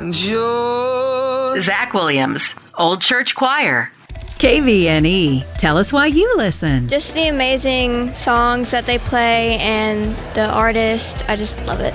Zach Williams, Old Church Choir. KVNE. Tell us why you listen. Just the amazing songs that they play and the artist. I just love it.